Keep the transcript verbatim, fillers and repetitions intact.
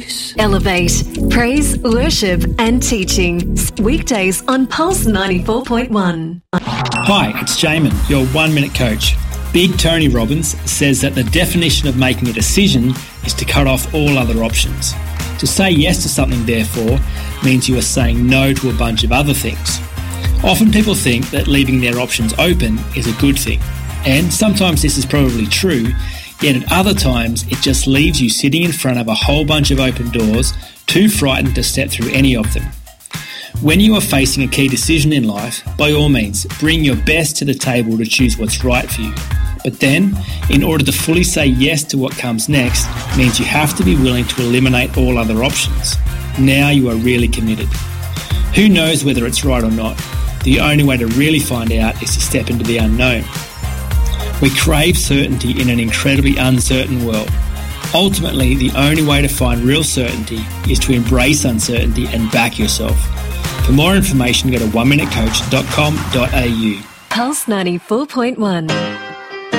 Elevate, praise, worship and teaching. Weekdays on Pulse ninety-four point one. Hi, it's Jamin, your one-minute coach. Big Tony Robbins says that the definition of making a decision is to cut off all other options. To say yes to something, therefore, means you are saying no to a bunch of other things. Often people think that leaving their options open is a good thing, and sometimes this is probably true, yet at other times it just leaves you sitting in front of a whole bunch of open doors, too frightened to step through any of them. When you are facing a key decision in life, by all means, bring your best to the table to choose what's right for you. But then, in order to fully say yes to what comes next, means you have to be willing to eliminate all other options. Now you are really committed. Who knows whether it's right or not? The only way to really find out is to step into the unknown. We crave certainty in an incredibly uncertain world. Ultimately, the only way to find real certainty is to embrace uncertainty and back yourself. For more information, go to one minute coach dot com dot a u. Pulse ninety-four point one.